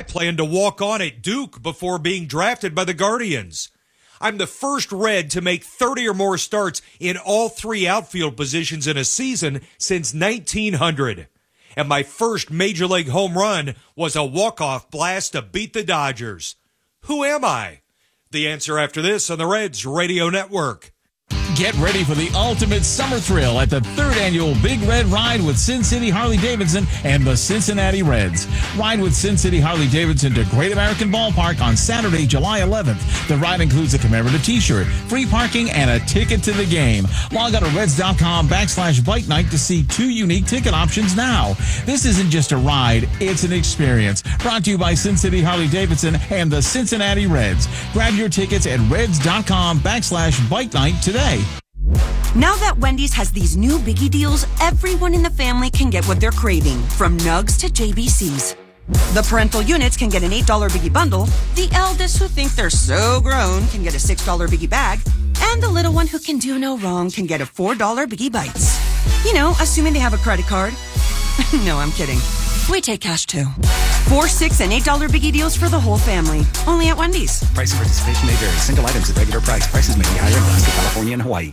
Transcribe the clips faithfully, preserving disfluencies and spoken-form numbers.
plan to walk on at Duke before being drafted by the Guardians. I'm the first Red to make thirty or more starts in all three outfield positions in a season since nineteen hundred. And my first Major League home run was a walk-off blast to beat the Dodgers. Who am I? The answer after this on the Reds Radio Network. Get ready for the ultimate summer thrill at the third annual Big Red Ride with Sin City Harley-Davidson and the Cincinnati Reds. Ride with Sin City Harley-Davidson to Great American Ballpark on Saturday, July eleventh. The ride includes a commemorative t-shirt, free parking, and a ticket to the game. Log on to reds.com backslash bike night to see two unique ticket options now. This isn't just a ride, it's an experience. Brought to you by Sin City Harley-Davidson and the Cincinnati Reds. Grab your tickets at reds.com backslash bike night today. Now that Wendy's has these new biggie deals, everyone in the family can get what they're craving, from nugs to J B Cs. The parental units can get an eight dollar biggie bundle, the eldest who think they're so grown can get a six dollar biggie bag, and the little one who can do no wrong can get a four dollar biggie bites. You know, assuming they have a credit card. No, I'm kidding. We take cash too. Four, six, and eight dollar biggie deals for the whole family. Only at Wendy's. Price and participation may vary. Single items at regular price. Prices may be higher in Alaska, California, and Hawaii.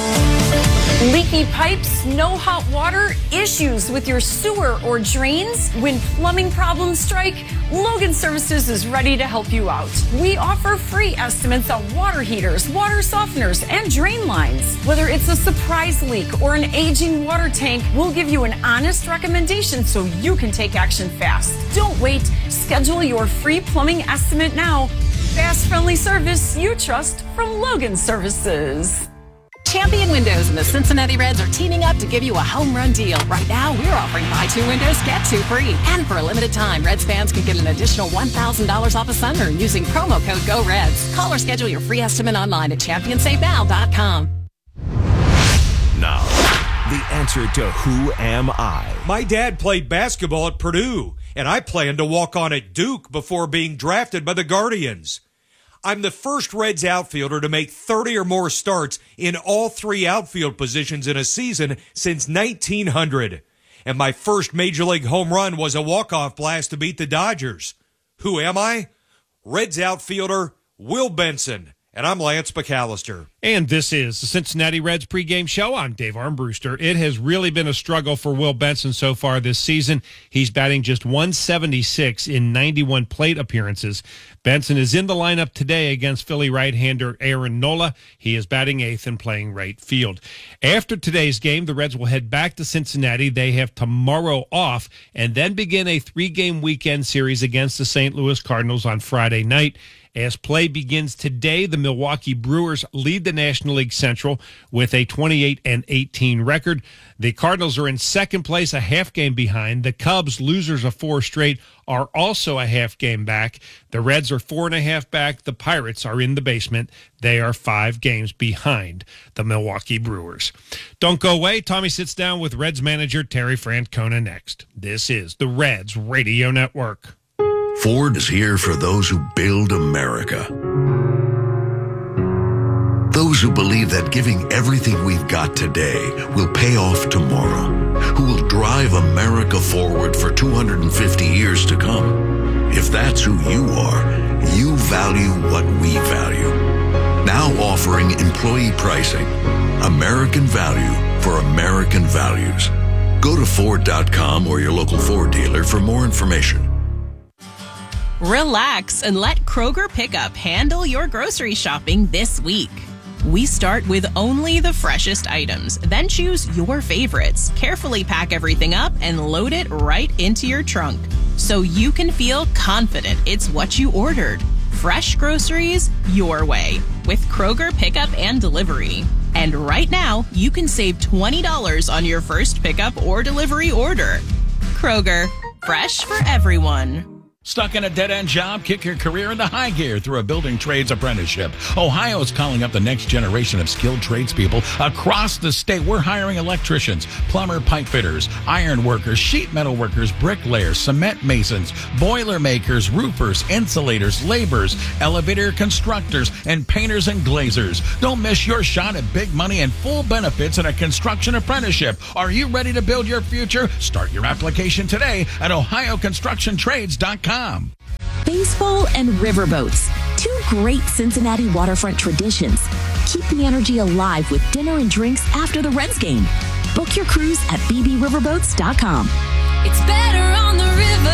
Leaky pipes, no hot water, issues with your sewer or drains? When plumbing problems strike, Logan Services is ready to help you out. We offer free estimates on water heaters, water softeners, and drain lines. Whether it's a surprise leak or an aging water tank, we'll give you an honest recommendation so you can take action fast. Don't wait. Schedule your free plumbing estimate now. Fast, friendly service you trust from Logan Services. Champion Windows and the Cincinnati Reds are teaming up to give you a home run deal. Right now, we're offering buy two windows, get two free. And for a limited time, Reds fans can get an additional one thousand dollars off a sunroom using promo code GOREDS. Call or schedule your free estimate online at champion save now dot com. Now, the answer to Who Am I? My dad played basketball at Purdue, and I plan to walk on at Duke before being drafted by the Guardians. I'm the first Reds outfielder to make thirty or more starts in all three outfield positions in a season since nineteen hundred. And my first Major League home run was a walk-off blast to beat the Dodgers. Who am I? Reds outfielder Will Benson. And I'm Lance McAllister. And this is the Cincinnati Reds pregame show. I'm Dave Armbruster. It has really been a struggle for Will Benson so far this season. He's batting just one seventy-six in ninety-one plate appearances. Benson is in the lineup today against Philly right-hander Aaron Nola. He is batting eighth and playing right field. After today's game, the Reds will head back to Cincinnati. They have tomorrow off and then begin a three-game weekend series against the Saint Louis Cardinals on Friday night. As play begins today, the Milwaukee Brewers lead the National League Central with a twenty-eight and eighteen record. The Cardinals are in second place, a half game behind. The Cubs, losers of four straight, are also a half game back. The Reds are four and a half back. The Pirates are in the basement. They are five games behind the Milwaukee Brewers. Don't go away. Tommy sits down with Reds manager Terry Francona next. This is the Reds Radio Network. Ford is here for those who build America. Those who believe that giving everything we've got today will pay off tomorrow. Who will drive America forward for two hundred fifty years to come. If that's who you are, you value what we value. Now offering employee pricing. American value for American values. Go to Ford dot com or your local Ford dealer for more information. Relax and let Kroger Pickup handle your grocery shopping this week. We start with only the freshest items, then choose your favorites, carefully pack everything up, and load it right into your trunk so you can feel confident it's what you ordered. Fresh groceries your way with Kroger Pickup and Delivery. And right now, you can save twenty dollars on your first pickup or delivery order. Kroger, fresh for everyone. Stuck in a dead-end job? Kick your career into high gear through a building trades apprenticeship. Ohio is calling up the next generation of skilled tradespeople across the state. We're hiring electricians, plumber, pipe fitters, iron workers, sheet metal workers, bricklayers, cement masons, boiler makers, roofers, insulators, laborers, elevator constructors, and painters and glazers. Don't miss your shot at big money and full benefits in a construction apprenticeship. Are you ready to build your future? Start your application today at ohio construction trades dot com. baseball and riverboats. Two great Cincinnati waterfront traditions. Keep the energy alive with dinner and drinks after the Reds game. Book your cruise at b b riverboats dot com. It's better on the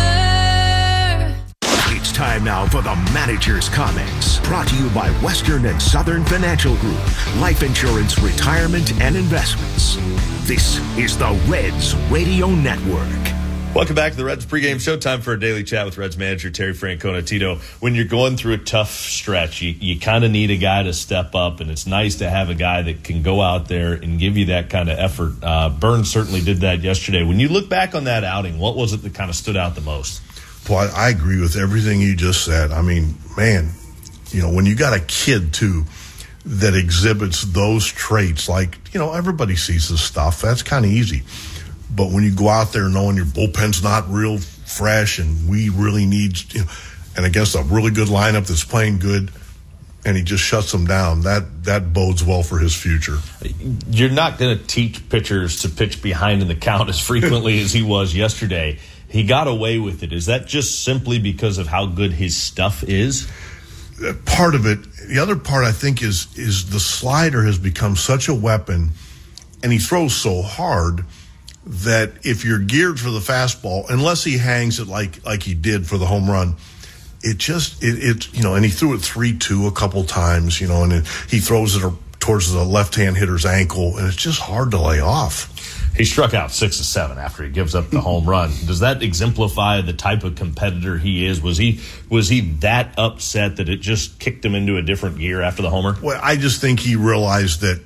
river. It's time now for the manager's comments. Brought to you by Western and Southern Financial Group. Life insurance, retirement, and investments. This is the Reds Radio Network. Welcome back to the Reds pregame show. Time for a daily chat with Reds manager Terry Francona. Tito, when you're going through a tough stretch, you, you kind of need a guy to step up, and it's nice to have a guy that can go out there and give you that kind of effort. Uh, Burns certainly did that yesterday. When you look back on that outing, what was it that kind of stood out the most? Well, I agree with everything you just said. I mean, man, you know, when you got a kid, too, that exhibits those traits, like, you know, everybody sees this stuff. That's kind of easy. But when you go out there knowing your bullpen's not real fresh and we really need, you know, and against a really good lineup that's playing good, and he just shuts them down, that, that bodes well for his future. You're not going to teach pitchers to pitch behind in the count as frequently as he was yesterday. He got away with it. Is that just simply because of how good his stuff is? Part of it. The other part, I think, is is the slider has become such a weapon, and he throws so hard that if you're geared for the fastball, unless he hangs it like like he did for the home run, it just it, it you know. And he threw it three two a couple times, you know, and it, he throws it towards the left-hand hitter's ankle, and it's just hard to lay off. He struck out six of seven after he gives up the home run. Does that exemplify the type of competitor he is? Was he was he that upset that it just kicked him into a different gear after the homer? Well, I just think he realized that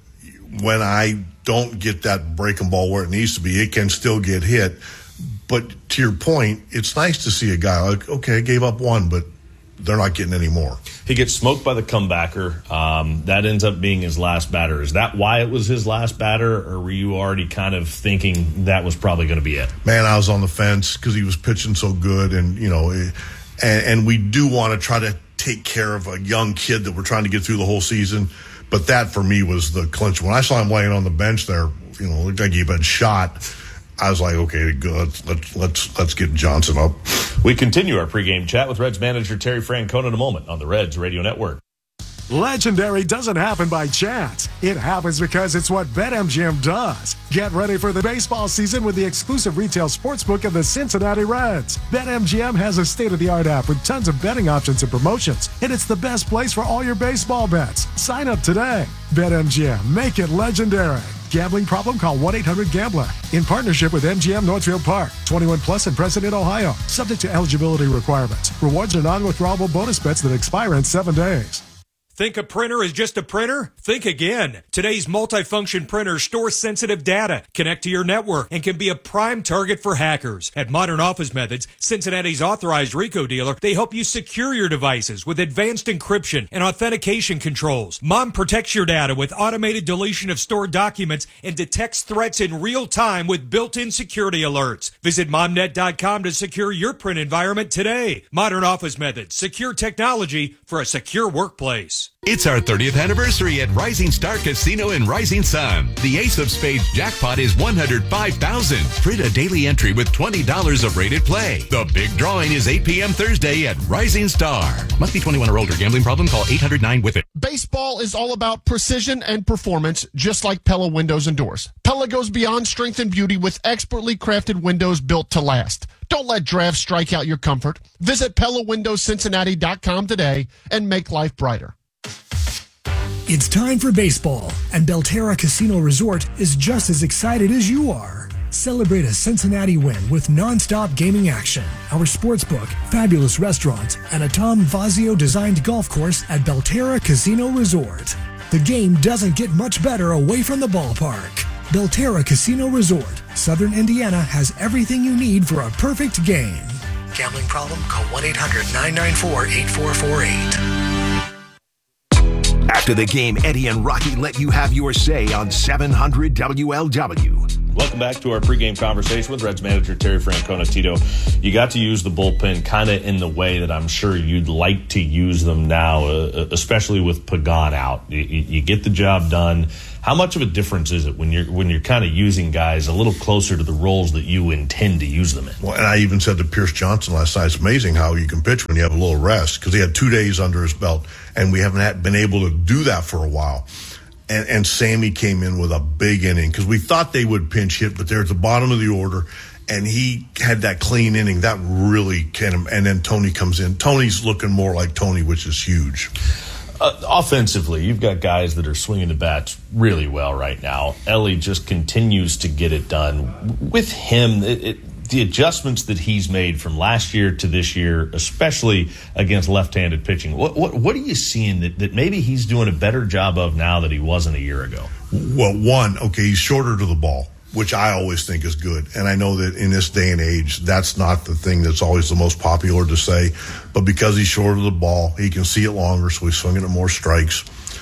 when I don't get that breaking ball where it needs to be, it can still get hit. But to your point, it's nice to see a guy like, okay, I gave up one, but they're not getting any more. He gets smoked by the comebacker. Um, that ends up being his last batter. Is that why it was his last batter, or were you already kind of thinking that was probably going to be it? Man, I was on the fence because he was pitching so good, and, you know, and, and we do want to try to take care of a young kid that we're trying to get through the whole season. But that, for me, was the clinch. When I saw him laying on the bench there, you know, looked like he had been shot. I was like, okay, good. Let's let's let's get Johnson up. We continue our pregame chat with Reds manager Terry Francona in a moment on the Reds Radio Network. Legendary doesn't happen by chance. It happens because it's what BetMGM does. Get ready for the baseball season with the exclusive retail sportsbook of the Cincinnati Reds. BetMGM has a state-of-the-art app with tons of betting options and promotions, and it's the best place for all your baseball bets. Sign up today. BetMGM, make it legendary. Gambling problem? Call one eight hundred gambler. In partnership with M G M Northfield Park. twenty-one plus and present in Ohio. Subject to eligibility requirements. Rewards are non-withdrawable bonus bets that expire in seven days. Think a printer is just a printer? Think again. Today's multifunction printers store sensitive data, connect to your network, and can be a prime target for hackers. At Modern Office Methods, Cincinnati's authorized RICO dealer, they help you secure your devices with advanced encryption and authentication controls. Mom protects your data with automated deletion of stored documents and detects threats in real time with built-in security alerts. Visit mom net dot com to secure your print environment today. Modern Office Methods, secure technology for a secure workplace. It's our thirtieth anniversary at Rising Star Casino in Rising Sun. The Ace of Spades jackpot is one hundred five thousand dollars. Print a daily entry with twenty dollars of rated play. The big drawing is eight p.m. Thursday at Rising Star. Must be twenty-one or older. Gambling problem? Call eight hundred nine with it. Baseball is all about precision and performance, just like Pella Windows and Doors. Pella goes beyond strength and beauty with expertly crafted windows built to last. Don't let drafts strike out your comfort. Visit Pella Windows Cincinnati dot com today and make life brighter. It's time for baseball, and Belterra Casino Resort is just as excited as you are. Celebrate a Cincinnati win with non-stop gaming action, our sportsbook, fabulous restaurants, and a Tom Vazio-designed golf course at Belterra Casino Resort. The game doesn't get much better away from the ballpark. Belterra Casino Resort, Southern Indiana has everything you need for a perfect game. Gambling problem? Call one eight hundred nine nine four eight four four eight. After the game, Eddie and Rocky let you have your say on seven hundred W L W. Welcome back to our pregame conversation with Reds manager Terry Francona. Tito, you got to use the bullpen kind of in the way that I'm sure you'd like to use them now, uh, especially with Pagan out. You, you get the job done. How much of a difference is it when you're when you're kind of using guys a little closer to the roles that you intend to use them in? Well, and I even said to Pierce Johnson last night, it's amazing how you can pitch when you have a little rest, because he had two days under his belt, and we haven't had, been able to do that for a while. And, and Sammy came in with a big inning because we thought they would pinch hit, but they're at the bottom of the order, and he had that clean inning. That really can. And then Tony comes in. Tony's looking more like Tony, which is huge. Uh, offensively, you've got guys that are swinging the bats really well right now. Ellie just continues to get it done. With him, it, it, the adjustments that he's made from last year to this year, especially against left-handed pitching, what what, what are you seeing that, that maybe he's doing a better job of now that he wasn't a year ago? Well, one, okay, he's shorter to the ball, which I always think is good. And I know that in this day and age, that's not the thing that's always the most popular to say. But because he's shorter to the ball, he can see it longer, so he's swinging at more strikes.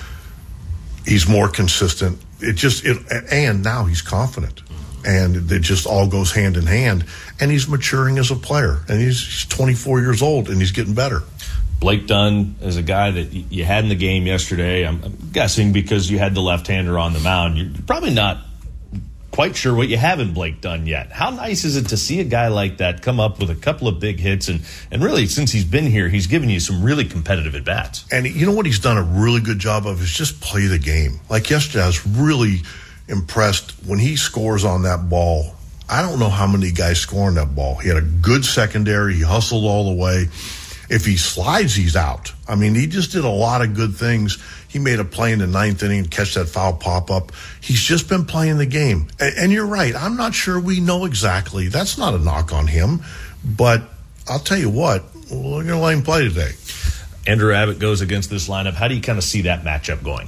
He's more consistent. It just, it, and now he's confident. And it just all goes hand in hand. And he's maturing as a player. And he's, he's twenty-four years old, and he's getting better. Blake Dunn is a guy that you had in the game yesterday. I'm, I'm guessing because you had the left-hander on the mound. You're probably not quite sure what you have in Blake Dunn yet. How nice is it to see a guy like that come up with a couple of big hits? And, and really, since he's been here, he's given you some really competitive at-bats. And you know what he's done a really good job of is just play the game. Like yesterday, I was really impressed when he scores on that ball. I don't know how many guys score on that ball. He had a good secondary. He hustled all the way. If he slides, he's out. I mean, he just did a lot of good things. He made a play in the ninth inning, catch that foul pop-up. He's just been playing the game. And, and you're right. I'm not sure we know exactly. That's not a knock on him. But I'll tell you what, we're going to let him play today. Andrew Abbott goes against this lineup. How do you kind of see that matchup going?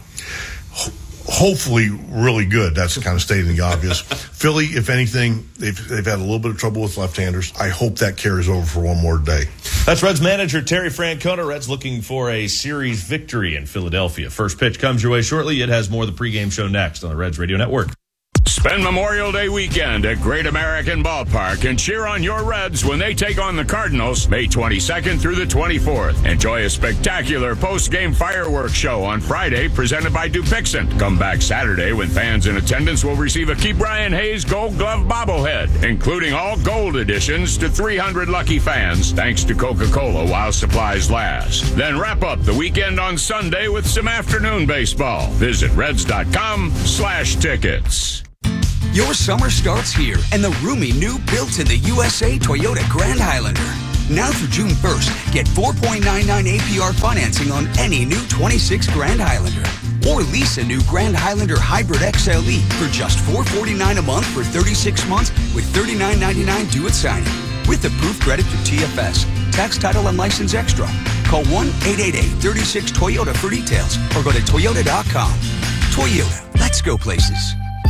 Hopefully really good. That's kind of stating the obvious. Philly, if anything, they've, they've had a little bit of trouble with left-handers. I hope that carries over for one more day. That's Reds manager Terry Francona. Reds looking for a series victory in Philadelphia. First pitch comes your way shortly. It has more of the pregame show next on the Reds Radio Network. Spend Memorial Day weekend at Great American Ballpark and cheer on your Reds when they take on the Cardinals May twenty-second through the twenty-fourth. Enjoy a spectacular post-game fireworks show on Friday presented by Dupixent. Come back Saturday when fans in attendance will receive a Key Brian Hayes Gold Glove bobblehead, including all gold editions to three hundred lucky fans, thanks to Coca-Cola while supplies last. Then wrap up the weekend on Sunday with some afternoon baseball. Visit reds.com slash tickets. Your summer starts here, and the roomy new built-in-the-U S A Toyota Grand Highlander. Now through June first, get four point nine nine A P R financing on any new twenty-six Grand Highlander. Or lease a new Grand Highlander Hybrid X L E for just four forty-nine a month for thirty-six months with thirty-nine ninety-nine due at signing. With approved credit through T F S. Tax, title, and license extra. Call one eight eight eight, three six, Toyota for details or go to toyota dot com. Toyota, let's go places.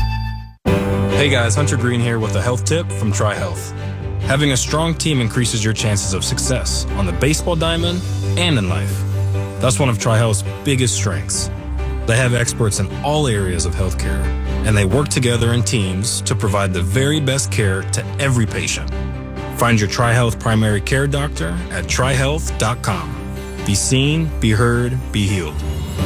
Hey guys, Hunter Green here with a health tip from TriHealth. Having a strong team increases your chances of success on the baseball diamond and in life. That's one of TriHealth's biggest strengths. They have experts in all areas of healthcare, and they work together in teams to provide the very best care to every patient. Find your TriHealth primary care doctor at tri health dot com. Be seen, be heard, be healed.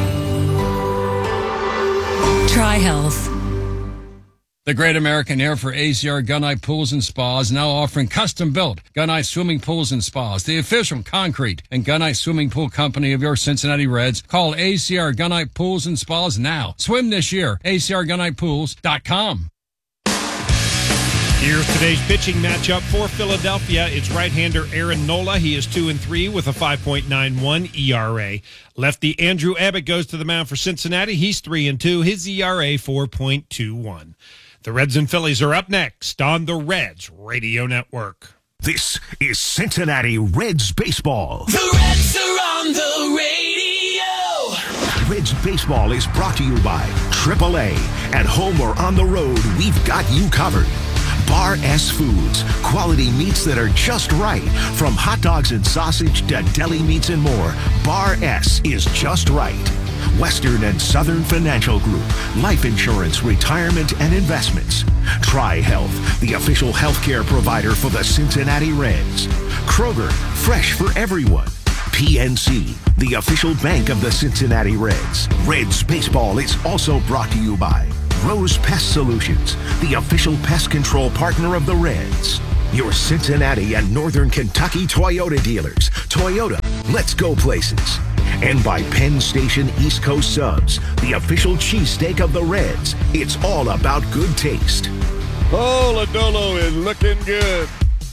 TriHealth. The Great American Air for A C R Gunite Pools and Spas now offering custom-built Gunite Swimming Pools and Spas, the official concrete and Gunite Swimming Pool company of your Cincinnati Reds. Call A C R Gunite Pools and Spas now. Swim this year. A C R gunite pools dot com. Here's today's pitching matchup for Philadelphia. It's right-hander Aaron Nola. He is two and three with a five point nine one E R A. Lefty Andrew Abbott goes to the mound for Cincinnati. He's three and two. His E R A four point two one. The Reds and Phillies are up next on the Reds Radio Network. This is Cincinnati Reds baseball. The Reds are on the radio. Reds baseball is brought to you by triple A. At home or on the road, we've got you covered. Bar S Foods, quality meats that are just right. From hot dogs and sausage to deli meats and more, Bar S is just right. Western and Southern Financial Group, life insurance, retirement, and investments. Tri-Health, the official healthcare provider for the Cincinnati Reds. Kroger, fresh for everyone. P N C, the official bank of the Cincinnati Reds. Reds baseball is also brought to you by Rose Pest Solutions, the official pest control partner of the Reds. Your Cincinnati and Northern Kentucky Toyota dealers. Toyota, let's go places. And by Penn Station East Coast Subs, the official cheesesteak of the Reds. It's all about good taste. Oh, Lodolo is looking good.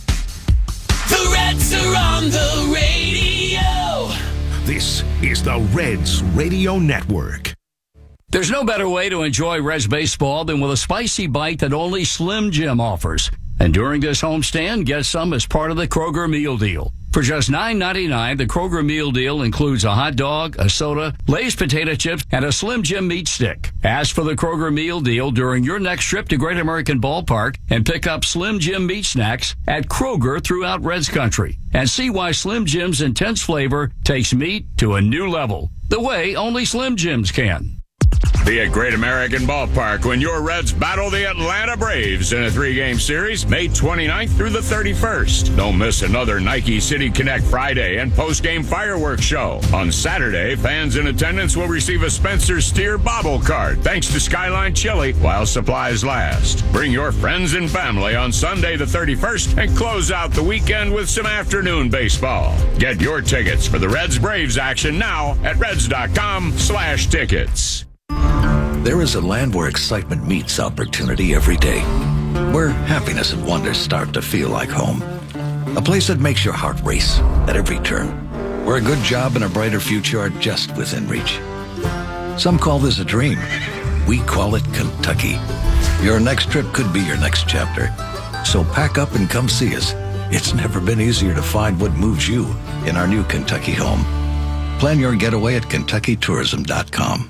The Reds are on the radio. This is the Reds Radio Network. There's no better way to enjoy Reds baseball than with a spicy bite that only Slim Jim offers. And during this homestand, get some as part of the Kroger Meal Deal. For just nine ninety-nine, the Kroger Meal Deal includes a hot dog, a soda, Lay's potato chips, and a Slim Jim meat stick. Ask for the Kroger Meal Deal during your next trip to Great American Ballpark and pick up Slim Jim meat snacks at Kroger throughout Reds Country. And see why Slim Jim's intense flavor takes meat to a new level, the way only Slim Jims can. Be at Great American Ballpark when your Reds battle the Atlanta Braves in a three-game series, May twenty-ninth through the thirty-first. Don't miss another Nike City Connect Friday and post-game fireworks show. On Saturday, fans in attendance will receive a Spencer Steer bobble card, thanks to Skyline Chili, while supplies last. Bring your friends and family on Sunday the thirty-first and close out the weekend with some afternoon baseball. Get your tickets for the Reds-Braves action now at reds.com slash tickets. There is a land where excitement meets opportunity every day, where happiness and wonder start to feel like home. A place that makes your heart race at every turn, where a good job and a brighter future are just within reach. Some call this a dream. We call it Kentucky. Your next trip could be your next chapter. So pack up and come see us. It's never been easier to find what moves you in our new Kentucky home. Plan your getaway at kentucky tourism dot com.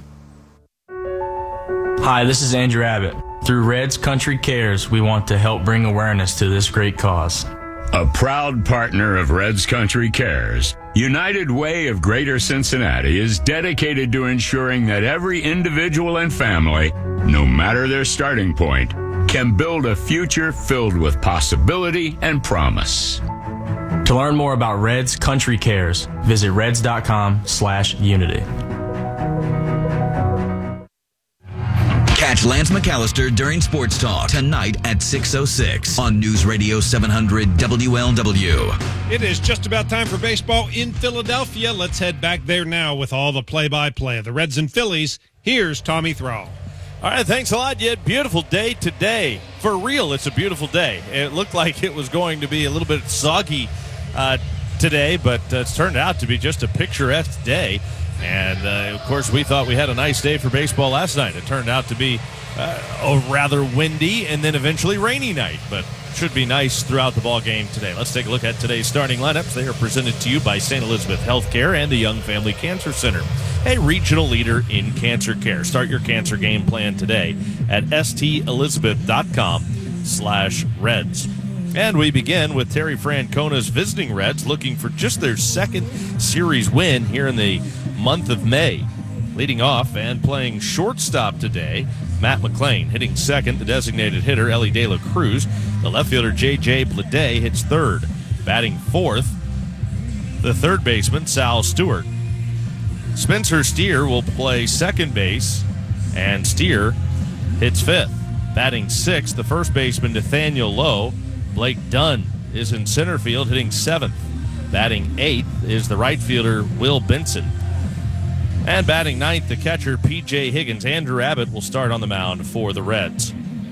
Hi, this is Andrew Abbott. Through Reds Country Cares, we want to help bring awareness to this great cause. A proud partner of Reds Country Cares, United Way of Greater Cincinnati is dedicated to ensuring that every individual and family, no matter their starting point, can build a future filled with possibility and promise. To learn more about Reds Country Cares, visit reds.com slash unity. Catch Lance McAllister during Sports Talk tonight at six oh six on News Radio seven hundred W L W. It is just about time for baseball in Philadelphia. Let's head back there now with all the play-by-play of the Reds and Phillies. Here's Tommy Thrall. All right, thanks a lot. Yeah, beautiful day today. For real, it's a beautiful day. It looked like it was going to be a little bit soggy uh, today, but uh, it's turned out to be just a picturesque day. And, uh, of course, we thought we had a nice day for baseball last night. It turned out to be uh, a rather windy and then eventually rainy night, but should be nice throughout the ball game today. Let's take a look at today's starting lineups. They are presented to you by Saint Elizabeth Healthcare and the Young Family Cancer Center, a regional leader in cancer care. Start your cancer game plan today at stelizabeth.com slash Reds. And we begin with Terry Francona's visiting Reds looking for just their second series win here in the month of May. Leading off and playing shortstop today, Matt McClain. Hitting second, the designated hitter, Ellie De La Cruz. The left fielder, J J Bleday, hits third. Batting fourth, the third baseman, Sal Stewart. Spencer Steer will play second base, and Steer hits fifth. Batting sixth, the first baseman, Nathaniel Lowe. Blake Dunn is in center field, hitting seventh. Batting eighth is the right fielder, Will Benson. And batting ninth, the catcher, P J Higgins. Andrew Abbott will start on the mound for the Reds.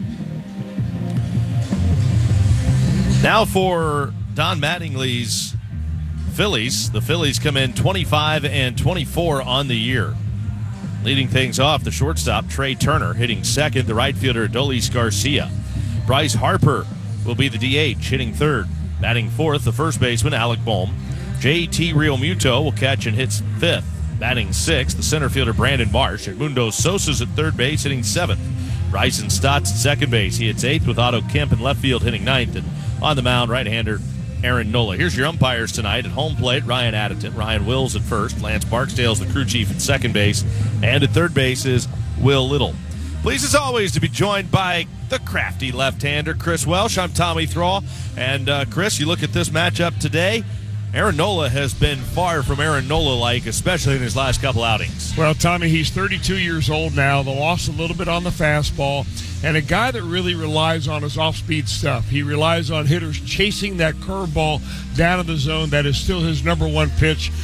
Now for Don Mattingly's Phillies. The Phillies come in twenty-five and twenty-four on the year. Leading things off, the shortstop, Trey Turner, hitting second. The right fielder, Adolis Garcia. Bryce Harper will be the D H, hitting third. Batting fourth, the first baseman, Alec Bohm. J T Realmuto will catch and hits fifth. Batting sixth, the center fielder, Brandon Marsh. Edmundo Sosa's at third base, hitting seventh. Bryson Stott's at second base. He hits eighth with Otto Kemp in left field, hitting ninth. And on the mound, right-hander Aaron Nola. Here's your umpires tonight. At home plate, Ryan Addington. Ryan Wills at first. Lance Barksdale's the crew chief at second base. And at third base is Will Little. Pleased as always to be joined by the crafty left-hander, Chris Welsh. I'm Tommy Thrall. And, uh, Chris, you look at this matchup today, Aaron Nola has been far from Aaron Nola-like, especially in his last couple outings. Well, Tommy, he's thirty-two years old now. The loss a little bit on the fastball, and a guy that really relies on his off-speed stuff. He relies on hitters chasing that curveball down in the zone. That is still his number one pitch.